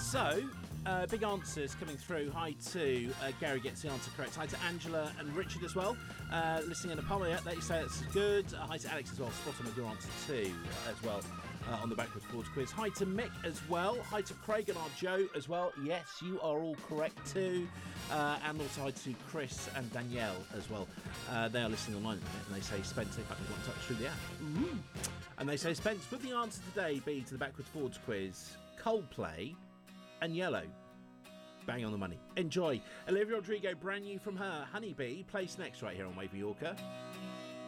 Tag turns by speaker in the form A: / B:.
A: So, big answers coming through. Hi to Gary gets the answer correct. Hi to Angela and Richard as well. Listening in Apollo, they say that's good. Hi to Alex as well. Spot on with your answer too as well on the Backwards Forwards quiz. Hi to Mick as well. Hi to Craig and our Joe as well. Yes, you are all correct too. And also hi to Chris and Danielle as well. They are listening online at the minute and they say, Spence, in fact, we've got in touch through the app. Ooh. And they say, Spence, would the answer today be to the Backwards Forwards quiz Coldplay and Yellow? Bang on the money. Enjoy. Olivia Rodrigo, brand new from her, Honeybee, placed next right here on Wavy Yorker.